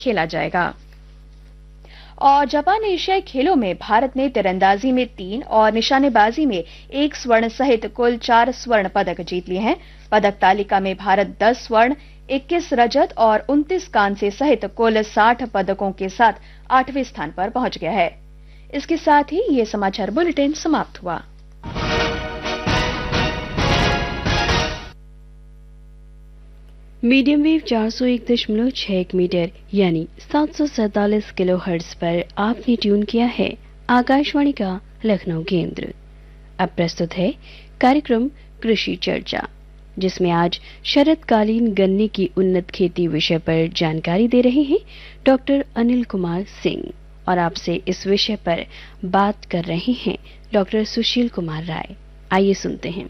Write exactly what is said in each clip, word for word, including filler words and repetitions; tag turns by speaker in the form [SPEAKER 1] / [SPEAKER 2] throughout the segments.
[SPEAKER 1] खेला जाएगा। और जापान एशियाई खेलों में भारत ने तीरंदाजी में तीन और निशानेबाजी में एक स्वर्ण सहित कुल चार स्वर्ण पदक जीत लिए हैं। पदक तालिका में भारत दस स्वर्ण, इक्कीस रजत और उनतीस कांस्य सहित कुल साठ पदकों के साथ आठवें स्थान पर पहुंच गया है। इसके साथ ही ये समाचार बुलेटिन समाप्त हुआ।
[SPEAKER 2] मीडियम वेव चार सौ एक दशमलव छह मीटर यानी सात सौ सैतालीस किलो हर्ट्ज पर आपने ट्यून किया है आकाशवाणी का लखनऊ केंद्र। अब प्रस्तुत है कार्यक्रम कृषि चर्चा, जिसमें आज शरतकालीन गन्ने की उन्नत खेती विषय पर जानकारी दे रहे हैं डॉक्टर अनिल कुमार सिंह, और आपसे इस विषय पर बात कर रहे हैं डॉक्टर सुशील कुमार राय। आइए सुनते हैं।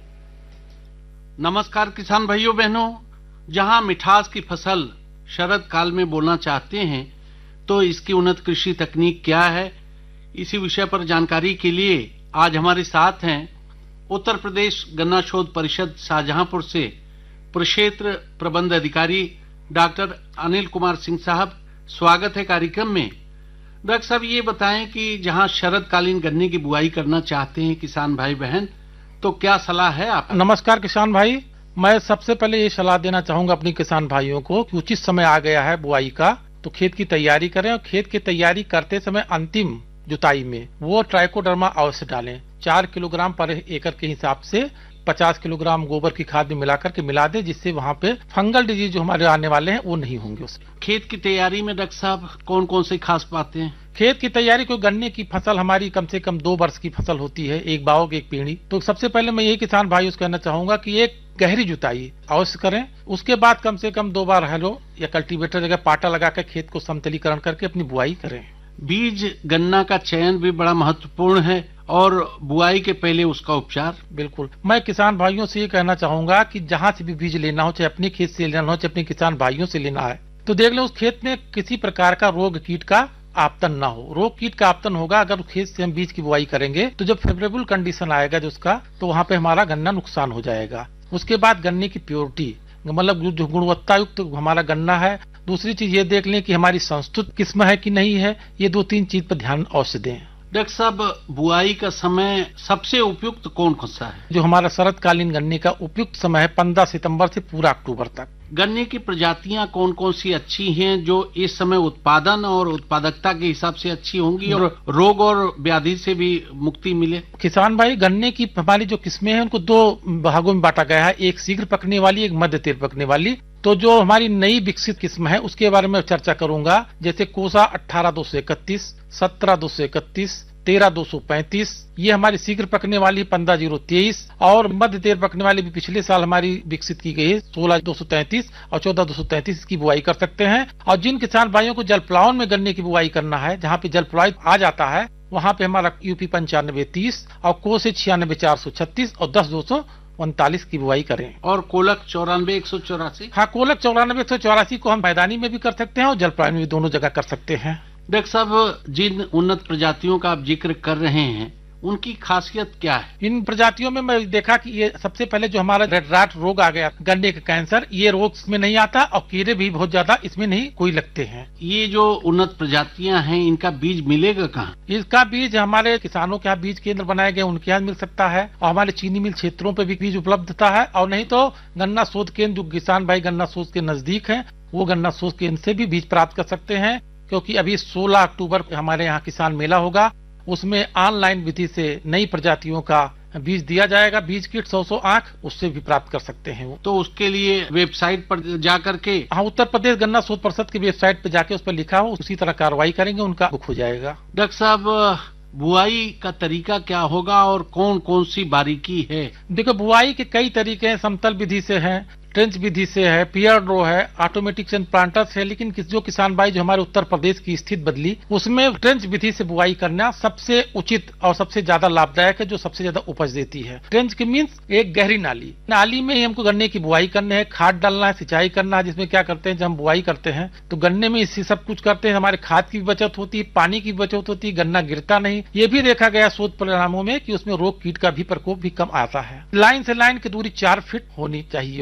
[SPEAKER 3] नमस्कार किसान भाइयों बहनों, जहां मिठास की फसल शरद काल में बोना चाहते हैं तो इसकी उन्नत कृषि तकनीक क्या है, इसी विषय पर जानकारी के लिए आज हमारे साथ हैं उत्तर प्रदेश गन्ना शोध परिषद शाहजहांपुर से प्रक्षेत्र प्रबंध अधिकारी डॉक्टर अनिल कुमार सिंह साहब। स्वागत है कार्यक्रम में। डॉक्टर साहब, ये बताएं कि जहां शरदकालीन गन्ने की बुआई करना चाहते हैं किसान भाई बहन, तो क्या सलाह है आप?
[SPEAKER 4] नमस्कार किसान भाई, मैं सबसे पहले ये सलाह देना चाहूंगा अपनी किसान भाइयों को कि उचित समय आ गया है बुआई का, तो खेत की तैयारी करें और खेत की तैयारी करते समय अंतिम जुताई में वो ट्राइकोडर्मा अवश्य डालें। चार किलोग्राम पर एकड़ के हिसाब से पचास किलोग्राम गोबर की खाद में मिलाकर के मिला दे, जिससे वहाँ पे फंगल डिजीज जो हमारे आने वाले हैं वो नहीं होंगे उसमें।
[SPEAKER 3] खेत की तैयारी में डॉक्टर साहब कौन कौन से खास पाते हैं?
[SPEAKER 4] खेत की तैयारी को, गन्ने की फसल हमारी कम से कम दो वर्ष की फसल होती है, एक बावग एक पीढ़ी। तो सबसे पहले मैं यही किसान भाइयों से कहना चाहूंगा कि एक गहरी जुताई अवश्य करें। उसके बाद कम से कम दो बार हैलो या कल्टीवेटर जगह पाटा लगाकर खेत को समतलीकरण करके अपनी बुआई करें।
[SPEAKER 3] बीज गन्ना का चयन भी बड़ा महत्वपूर्ण है और बुआई के पहले उसका उपचार।
[SPEAKER 4] बिल्कुल, मैं किसान भाइयों से ये कहना चाहूंगा कि जहाँ से भी बीज लेना हो, चाहे अपने खेत से लेना हो, चाहे अपने किसान भाइयों से लेना है, तो देख लें उस खेत में किसी प्रकार का रोग कीट का आपतन ना हो। रोग कीट का आपतन होगा अगर खेत से हम बीज की बुआई करेंगे तो जब फेवरेबल कंडीशन आएगा जो उसका, तो वहाँ पे हमारा गन्ना नुकसान हो जाएगा। उसके बाद गन्ने की प्योरिटी, मतलब जो गुणवत्ता युक्त तो हमारा गन्ना है। दूसरी चीज ये देख लें कि हमारी संस्तुत किस्म है कि नहीं है। ये दो तीन चीज पर ध्यान अवश्य दें।
[SPEAKER 3] डॉक्टर साहब, बुआई का समय सबसे उपयुक्त कौन कौन सा है?
[SPEAKER 4] जो हमारा शरतकालीन गन्ने का उपयुक्त समय है पंद्रह सितंबर से पूरा अक्टूबर तक।
[SPEAKER 3] गन्ने की प्रजातियां कौन कौन सी अच्छी हैं जो इस समय उत्पादन और उत्पादकता के हिसाब से अच्छी होंगी और रोग और व्याधि से भी मुक्ति मिले?
[SPEAKER 4] किसान भाई, गन्ने की हमारी जो किस्में हैं उनको दो भागों में बांटा गया है, एक शीघ्र पकने वाली, एक मध्य तेज पकने वाली। तो जो हमारी नई विकसित किस्म है उसके बारे में चर्चा करूंगा, जैसे कोसा अठारह दो सौ इकतीस, सत्रह दो सौ इकतीस, तेरह दो सौ पैंतीस, ये हमारी शीघ्र पकने वाली पंद्रह जीरो तेईस, और मध्य देर पकने वाली भी पिछले साल हमारी विकसित की गई है सोलह दो सौ तैंतीस और चौदह दो सौ तैंतीस की बुआई कर सकते हैं। और जिन किसान भाइयों को जल प्लावन में गन्ने की बुआई करना है, जहाँ पे जल प्लाव आ जाता है, वहाँ पे हमारा यूपी पंचानवे तीस और कोसे छियानबे चार सौ छत्तीस और दस दो सौ उनतालीस की बुआई करें।
[SPEAKER 3] और कोलक चौरानवे एक सौ चौरासी?
[SPEAKER 4] हाँ, कोलक चौरानवे एक सौ चौरासी को हम मैदानी में भी कर सकते हैं और जल प्लाव में भी दोनों जगह कर सकते हैं।
[SPEAKER 3] डॉक्टर साहब, जिन उन्नत प्रजातियों का आप जिक्र कर रहे हैं उनकी खासियत क्या है?
[SPEAKER 4] इन प्रजातियों में मैं देखा कि ये सबसे पहले जो हमारा रेड राट रोग आ गया, गन्ने का कैंसर, ये रोग इसमें नहीं आता और कीड़े भी बहुत ज्यादा इसमें नहीं कोई लगते हैं।
[SPEAKER 3] ये जो उन्नत प्रजातियां हैं इनका बीज मिलेगा कहाँ?
[SPEAKER 4] इसका बीज हमारे किसानों के यहाँ बीज केंद्र बनाए गए उनके यहाँ मिल सकता है, और हमारे चीनी मिल क्षेत्रों पे भी बीज उपलब्धता है, और नहीं तो गन्ना शोध केंद्र जो किसान भाई गन्ना शोध के नजदीक है, वो गन्ना शोध केंद्र से भी बीज प्राप्त कर सकते हैं। क्योंकि अभी सोलह अक्टूबर हमारे यहाँ किसान मेला होगा, उसमें ऑनलाइन विधि से नई प्रजातियों का बीज दिया जाएगा। बीज किट सौ सौ आंख उससे भी प्राप्त कर सकते हैं वो।
[SPEAKER 3] तो उसके लिए वेबसाइट पर जा करके,
[SPEAKER 4] हाँ, उत्तर प्रदेश गन्ना शोध परिषद की वेबसाइट पर जाके उस पर लिखा हो, उसी तरह कार्रवाई करेंगे, उनका बुक हो जाएगा।
[SPEAKER 3] डॉक्टर साहब, बुआई का तरीका क्या होगा और कौन कौन सी बारीकी है?
[SPEAKER 4] देखो, बुआई के कई तरीके हैं। समतल विधि से है, ट्रेंच विधि से है, पियर ड्रो है, ऑटोमेटिक प्लांटर्स है, लेकिन जो किसान भाई जो हमारे उत्तर प्रदेश की स्थित बदली, उसमें ट्रेंच विधि से बुआई करना सबसे उचित और सबसे ज्यादा लाभदायक है, जो सबसे ज्यादा उपज देती है। ट्रेंच की मीन्स एक गहरी नाली, नाली में ही हमको गन्ने की बुआई करनी है, खाद डालना है, सिंचाई करना है। जिसमें क्या करते हैं, जब हम बुआई करते हैं तो गन्ने में इसी सब कुछ करते हैं, हमारे खाद की भी बचत होती है, पानी की बचत होती है, गन्ना गिरता नहीं। ये भी देखा गया शोध परिणामों में कि उसमें रोग कीट का भी प्रकोप भी कम आता है। लाइन से लाइन की दूरी चार फीट होनी चाहिए उसमें।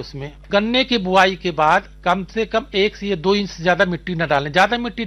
[SPEAKER 4] गन्ने की बुआई के बाद कम से कम एक से दो इंच से ज्यादा मिट्टी न डालें। ज्यादा मिट्टी